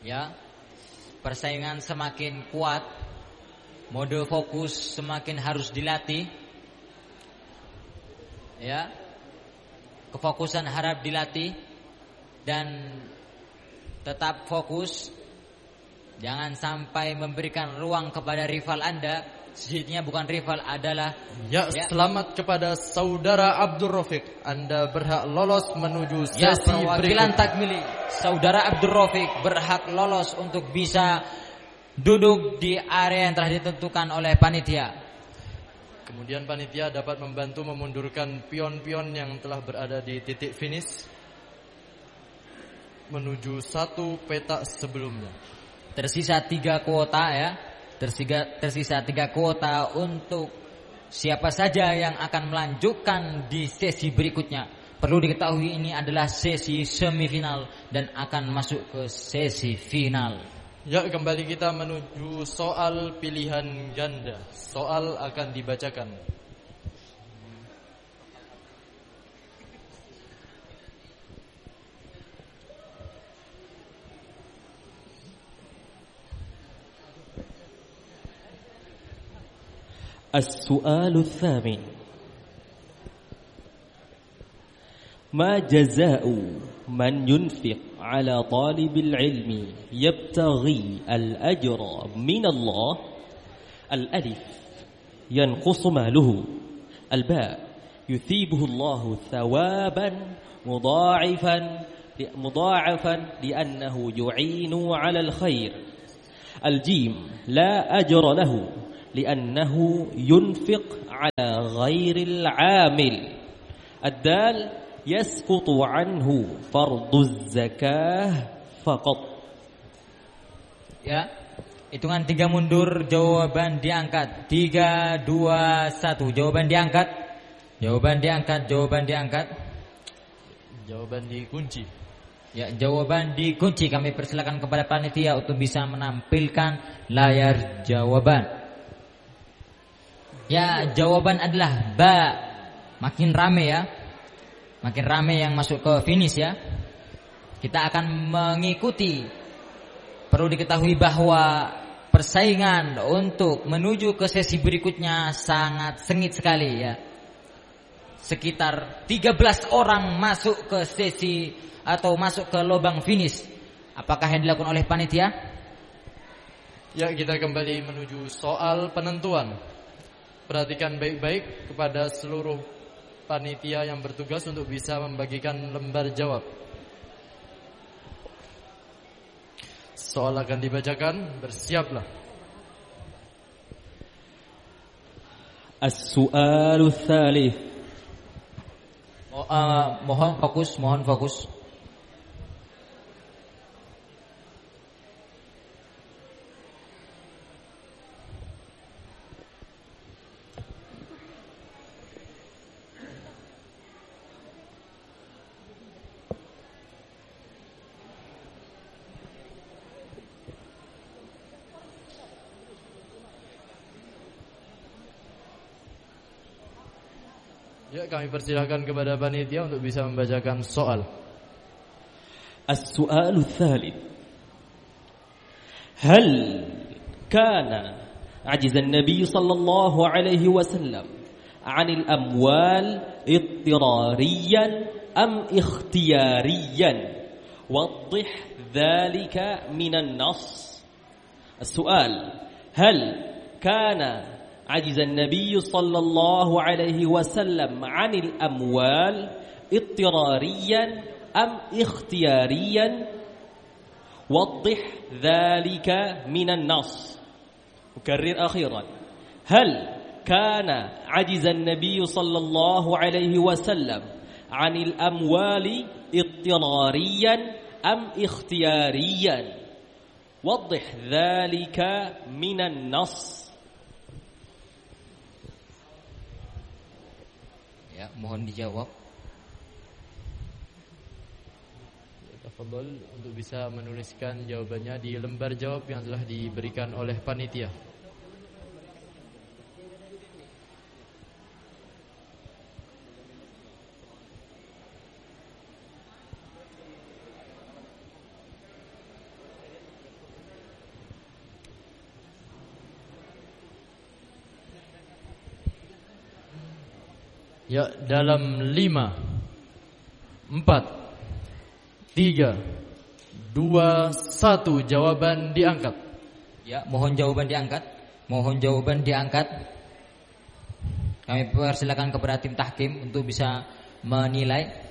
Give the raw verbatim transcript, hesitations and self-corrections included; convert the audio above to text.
Ya, persaingan semakin kuat, mode fokus semakin harus dilatih. Ya, kefokusan harap dilatih dan tetap fokus. Jangan sampai memberikan ruang kepada rival Anda. Sejatinya bukan rival, adalah ya, ya. Selamat kepada saudara Abdul Rafiq. Anda berhak lolos menuju sesi ya, perwakilan berikut. Takmili saudara Abdul Rafiq berhak lolos untuk bisa duduk di area yang telah ditentukan oleh panitia. Kemudian panitia dapat membantu memundurkan pion-pion yang telah berada di titik finish menuju satu petak sebelumnya. Tersisa tiga kuota ya. Tersisa, tersisa tiga kuota untuk siapa saja yang akan melanjutkan di sesi berikutnya. Perlu diketahui ini adalah sesi semifinal dan akan masuk ke sesi final. Ya, kembali kita menuju soal pilihan ganda. Soal akan dibacakan. السؤال الثامن: ما جزاء من ينفق على طالب العلم يبتغي الأجر من الله؟ الألف: ينقص ماله. الباء: يثيبه الله ثوابا مضاعفا مضاعفا لأنه يعين على الخير. الجيم: لا أجر له لأنه ينفق على غير العامل. الدال: يسقط عنه فرض الزكاة فقط. Ya, hitungan tiga mundur, jawaban diangkat. Tiga, dua, satu. Jawaban diangkat. Jawaban diangkat. Jawaban diangkat. Jawaban dikunci. Ya, jawaban dikunci. Kami persilakan kepada panitia untuk bisa menampilkan layar jawaban. Ya, jawaban adalah ba. Makin rame ya. Makin rame yang masuk ke finish ya. Kita akan mengikuti. Perlu diketahui bahwa persaingan untuk menuju ke sesi berikutnya sangat sengit sekali ya. Sekitar tiga belas orang masuk ke sesi atau masuk ke lubang finish. Apakah yang dilakukan oleh panitia? Ya, kita kembali menuju soal penentuan. Perhatikan baik-baik kepada seluruh panitia yang bertugas untuk bisa membagikan lembar jawab. Soal akan dibacakan, bersiaplah. As-su'alu tsalits. Oh, uh, mohon fokus, mohon fokus. Ya, kami persilahkan kepada panitia untuk bisa membacakan soal. As-su'alu tsalits. Hal kana ajiz an-nabiy sallallahu alaihi wasallam 'anil amwal ittirariyan am ikhtiyariyan? Waddih dzalika minan nas. As-su'al: hal kana عجز النبي صلى الله عليه وسلم عن الأموال اضطراريا أم اختياريا؟ وضح ذلك من النص. أكرر أخيرا: هل كان عجز النبي صلى الله عليه وسلم عن الأموال اضطراريا أم اختياريا؟ وضح ذلك من النص. Ya, mohon dijawab. Tafadhol untuk bisa menuliskan jawabannya di lembar jawab yang telah diberikan oleh panitia. Ya, dalam lima, empat, tiga, dua, satu, jawaban diangkat. Ya, mohon jawaban diangkat. Mohon jawaban diangkat. Kami persilakan kepada tim tahkim untuk bisa menilai.